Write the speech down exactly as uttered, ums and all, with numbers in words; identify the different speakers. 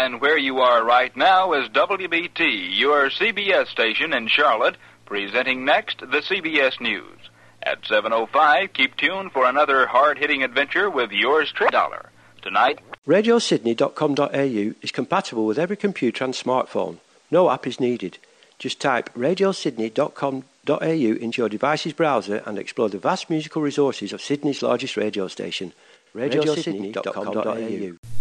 Speaker 1: And where you are right now is W B T, your C B S station in Charlotte, presenting next the C B S News. At seven oh five, keep tuned for another hard-hitting adventure with yours truly, Dollar. Tonight,
Speaker 2: radio sydney dot com dot a u is compatible with every computer and smartphone. No app is needed. Just type radio sydney dot com dot a u into your device's browser and explore the vast musical resources of Sydney's largest radio station, radio sydney dot com dot a u.